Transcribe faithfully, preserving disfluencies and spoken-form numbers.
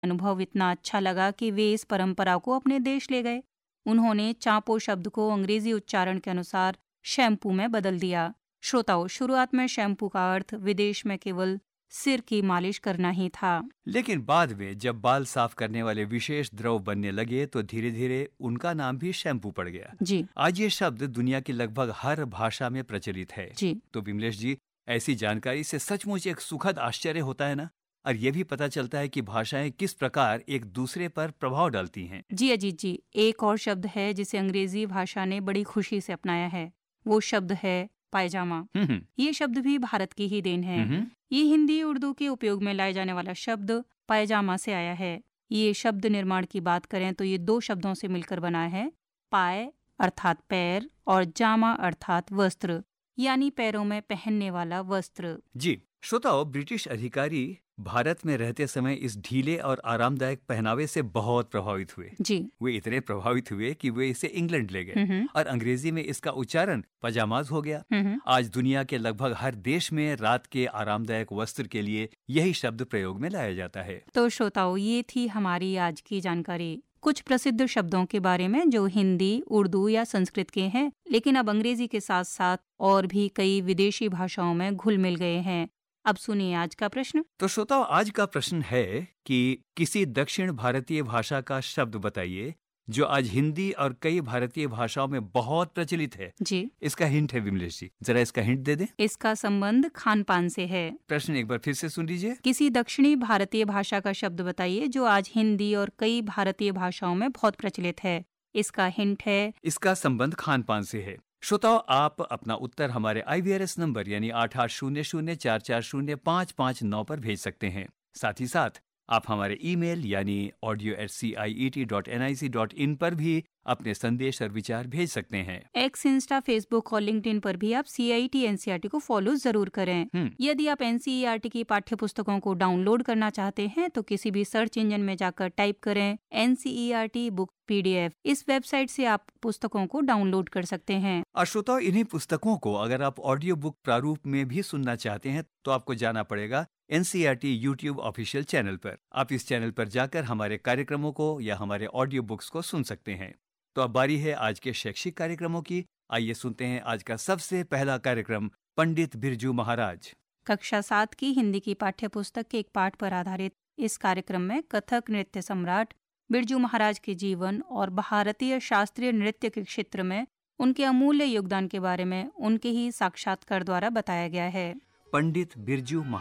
अनुभव इतना अच्छा लगा कि वे इस परंपरा को अपने देश ले गए। उन्होंने चांपो शब्द को अंग्रेजी उच्चारण के अनुसार शैम्पू में बदल दिया। श्रोताओं, शुरुआत में शैम्पू का अर्थ विदेश में केवल सिर की मालिश करना ही था। लेकिन बाद में जब बाल साफ करने वाले विशेष द्रव बनने लगे तो धीरे धीरे उनका नाम भी शैम्पू पड़ गया। जी आज ये शब्द दुनिया की लगभग हर भाषा में प्रचलित है। जी तो विमलेश जी, ऐसी जानकारी से सचमुच एक सुखद आश्चर्य होता है ना, और ये भी पता चलता है कि भाषाएं किस प्रकार एक दूसरे पर प्रभाव डालती हैं। जी अजीत जी, एक और शब्द है जिसे अंग्रेजी भाषा ने बड़ी खुशी से अपनाया है। वो शब्द है पायजामा। हम्म ये शब्द भी भारत की ही देन है। हम्म ये हिंदी उर्दू के उपयोग में लाए जाने वाला शब्द पायजामा से आया है। ये शब्द निर्माण की बात करें तो ये दो शब्दों से मिलकर बना है। पाय अर्थात पैर और जामा अर्थात वस्त्र, यानी पैरों में पहनने वाला वस्त्र। जी श्रोताओ, ब्रिटिश अधिकारी भारत में रहते समय इस ढीले और आरामदायक पहनावे से बहुत प्रभावित हुए। जी वे इतने प्रभावित हुए कि वे इसे इंग्लैंड ले गए हम्म और अंग्रेजी में इसका उच्चारण पजामाज हो गया। हम्म आज दुनिया के लगभग हर देश में रात के आरामदायक वस्त्र के लिए यही शब्द प्रयोग में लाया जाता है। तो श्रोताओं, ये थी हमारी आज की जानकारी कुछ प्रसिद्ध शब्दों के बारे में जो हिंदी, उर्दू या संस्कृत के हैं, लेकिन अब अंग्रेजी के साथ साथ और भी कई विदेशी भाषाओं में घुल मिल गए हैं। अब सुनिए आज का प्रश्न। तो श्रोताओ, आज का प्रश्न है कि किसी दक्षिण भारतीय भाषा का शब्द बताइए जो आज हिंदी और कई भारतीय भाषाओं में बहुत प्रचलित है। जी इसका हिंट है विमलेश जी, जरा इसका हिंट दे दें। इसका संबंध खान पान से है। प्रश्न एक बार फिर से सुन लीजिए। किसी दक्षिणी भारतीय भाषा का शब्द बताइए जो आज हिंदी और कई भारतीय भाषाओं में बहुत प्रचलित है। इसका हिंट है। इसका संबंध खान पान से है। श्रोताओ, आप अपना उत्तर हमारे आई वी आर एस नंबर यानी आठ आठ शून्य शून्य चार चार शून्य पाँच पाँच नौ पर भेज सकते हैं। साथ ही साथ आप हमारे ईमेल यानी audio eight C I E T dot N I C dot in पर भी अपने संदेश और विचार भेज सकते हैं। एक्स, इंस्टा, फेसबुक और लिंक्डइन पर भी आप सी I T N C E R T को फॉलो जरूर करें। हम्म यदि आप N C E R T की पाठ्य पुस्तकों को डाउनलोड करना चाहते हैं तो किसी भी सर्च इंजन में जाकर टाइप करें N C E R T book P D F. इस वेबसाइट से आप पुस्तकों को डाउनलोड कर सकते हैं। और श्रोताओ, इन्हीं पुस्तकों को अगर आप ऑडियो बुक प्रारूप में भी सुनना चाहते हैं तो आपको जाना पड़ेगा N C E R T YouTube official channel पर। आप इस चैनल पर जाकर हमारे कार्यक्रमों को या हमारे ऑडियो बुक्स को सुन सकते हैं। तो अब बारी है आज के शैक्षिक कार्यक्रमों की। आइए सुनते हैं आज का सबसे पहला कार्यक्रम, पंडित बिरजू महाराज। कक्षा सात की हिंदी की पाठ्य पुस्तक के एक पाठ पर आधारित इस कार्यक्रम में कथक नृत्य सम्राट बिरजू महाराज के जीवन और भारतीय शास्त्रीय नृत्य के क्षेत्र में उनके अमूल्य योगदान के बारे में उनके ही साक्षात्कार द्वारा बताया गया है। पंडित बिरजू महाराज।